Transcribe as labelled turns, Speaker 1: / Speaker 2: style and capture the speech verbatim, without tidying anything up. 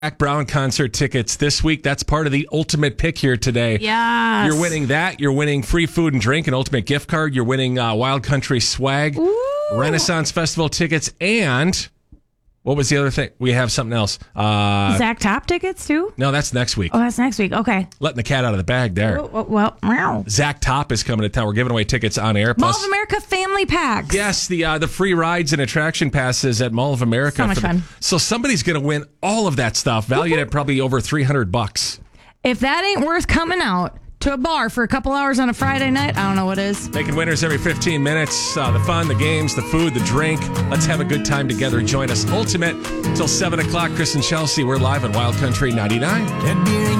Speaker 1: Zac Brown concert tickets this week. That's part of the ultimate pick here today.
Speaker 2: Yes.
Speaker 1: You're winning that. You're winning free food and drink, an ultimate gift card. You're winning uh, Wild Country swag,
Speaker 2: Ooh.
Speaker 1: Renaissance Festival tickets, and what was the other thing? We have something else. Uh,
Speaker 2: Zac Top tickets, too?
Speaker 1: no, that's next week.
Speaker 2: Oh, that's next week. Okay.
Speaker 1: Letting the cat out of the bag there.
Speaker 2: Oh, oh, well, meow.
Speaker 1: Zac Top is coming to town. We're giving away tickets on air.
Speaker 2: Mall
Speaker 1: Plus,
Speaker 2: of America family packs.
Speaker 1: yes, the uh, the free rides and attraction passes at Mall of America.
Speaker 2: So much
Speaker 1: for the-
Speaker 2: fun.
Speaker 1: So somebody's going to win all of that stuff, valued at probably over three hundred bucks.
Speaker 2: If that ain't worth coming out to a bar for a couple hours on a Friday night, I don't know what is.
Speaker 1: Making winners every fifteen minutes. Uh, the fun, the games, the food, the drink. Let's have a good time together. Join us. Ultimate till seven o'clock. Chris and Chelsea, we're live on Wild Country ninety-nine.
Speaker 3: Admiring